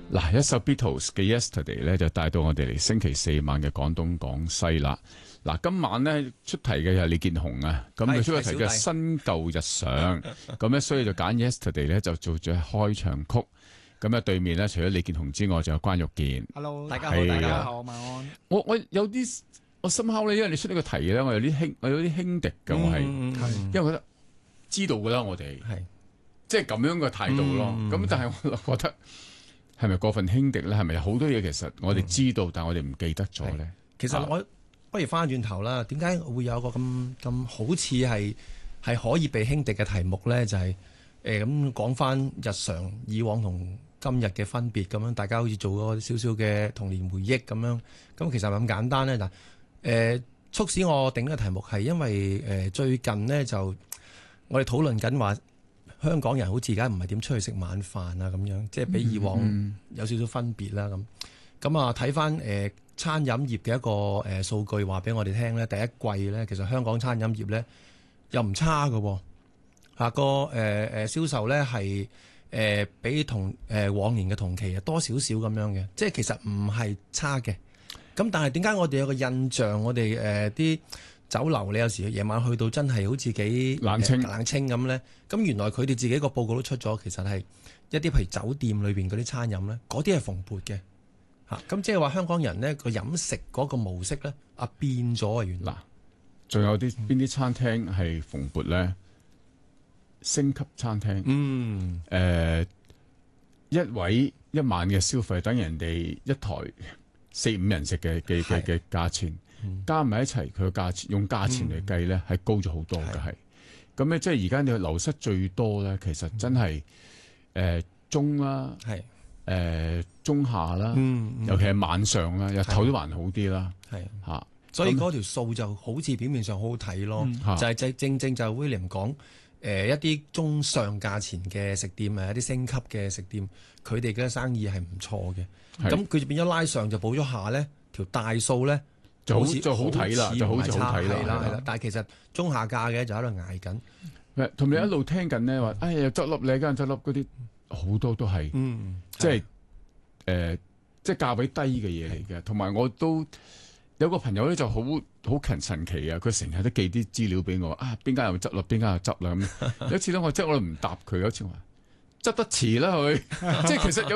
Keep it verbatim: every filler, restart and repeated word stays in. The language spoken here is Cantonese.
嗱，一首 Beatles 嘅 Yesterday 咧，就帶到我哋嚟星期四晚嘅廣東廣西啦。嗱，今晚咧出題嘅係李健雄啊，咁佢出題嘅新舊日常，咁咧所以就揀 Yesterday 咧就做咗開場曲。咁咧對面咧除咗李健雄之外，仲有關玉健。 Hello， 大家好，大家好，晚安。 我我有啲我深刻咧，因為你出呢個題咧，我有啲輕，我有啲輕敵嘅，我係，因為覺得知道噶啦，我哋係即係咁樣嘅態度咯。咁、嗯、但係我覺得。係咪過分輕敵咧？係咪好多嘢其實我哋知道，嗯、但係我哋唔記得咗咧？ 其實我不如翻轉頭啦。點解會有一個咁咁好似係係可以被輕敵嘅題目咧？就係誒咁講翻日常以往同今日嘅分別咁樣，大家好似做咗少少嘅童年回憶咁樣。咁其實係咁簡單咧。嗱、呃，誒促使我定呢個題目係因為誒、呃、最近呢，就我哋討論緊話。香港人好似而家唔係點出去食晚飯啊咁樣，即係比以往有少少分別啦咁。咁啊睇翻誒餐飲業嘅一個誒數據話俾我哋聽咧，第一季咧其實香港餐飲業咧又唔差㗎，嚇個誒誒銷售咧係誒比同誒往年嘅同期啊多少少咁樣嘅，即係其實唔係差嘅。咁但係點解我哋有個印象，我哋誒啲酒樓你有時夜晚去到真係好似幾冷清、呃、冷清咁咧，咁原來佢哋自己個報告都出咗，其實係一啲譬如酒店裏邊嗰啲餐飲咧，嗰啲係蓬勃嘅嚇。咁即係話香港人咧個飲食嗰個模式咧啊變咗啊原來。嗱， 仲有啲邊啲餐廳係蓬勃咧？星級餐廳，嗯，誒、呃，一位一晚嘅消費等人哋一台四五人食嘅嘅嘅嘅價錢。加埋一齊，佢嘅價錢用價錢嚟計咧，係、嗯、高咗好多嘅係。咁咧，即係而家你流失最多咧，其實真係誒、呃、中啦，係誒、呃、中下啦、嗯嗯，尤其係晚上啦，日頭都還好啲啦，係嚇。 所以嗰條數就好似表面上好好睇咯，嗯、就係、是、正正就 William 講誒、呃、一啲中上價錢嘅食店誒一啲升級嘅食店，佢哋嘅生意係唔錯嘅。咁佢就變咗拉上就補咗下咧，條大數咧。就好似就好睇啦，就好似好睇啦，係啦係啦。但係其實中下價嘅就喺度捱緊。 同你一路聽緊咧話，哎呀執笠你間執笠嗰啲好多都係、嗯，即係誒、呃，即係價位低嘅嘢嚟嘅。同埋我都有個朋友咧就好好勤神奇啊，佢成日都寄啲資料俾我啊，邊間又執笠，邊間又執啦咁。有一次咧，我即係我唔答佢，有一次話執得遲啦佢，即係其實有。